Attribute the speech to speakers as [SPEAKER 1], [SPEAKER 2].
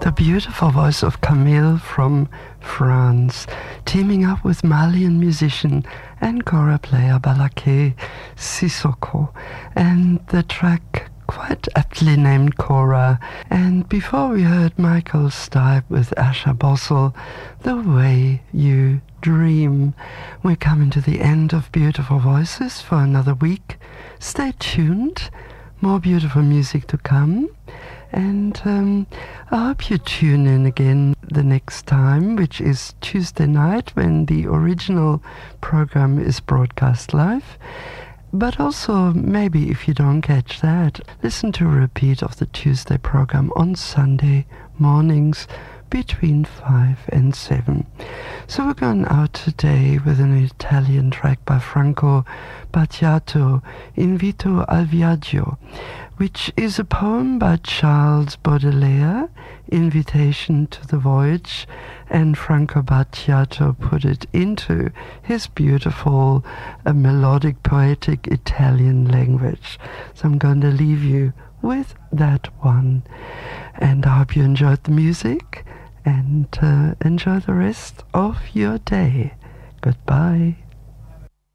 [SPEAKER 1] The beautiful voice of Camille from France, teaming up with Malian musician and kora player Balaké Sissoko, and the track quite aptly named Kora. And before we heard Michael Stipe with Asha Bossel, The Way You Dream. We're coming to the end of Beautiful Voices for another week. Stay tuned, more beautiful music to come. And I hope you tune in again the next time, which is Tuesday night when the original program is broadcast live. But also, maybe if you don't catch that, listen to a repeat of the Tuesday program on Sunday mornings between 5 and 7. So we're going out today with an Italian track by Franco Battiato, Invito al Viaggio, which is a poem by Charles Baudelaire, Invitation to the Voyage, and Franco Battiato put it into his beautiful, melodic, poetic Italian language. So I'm going to leave you with that one. And I hope you enjoyed the music, and enjoy the rest of your day. Goodbye.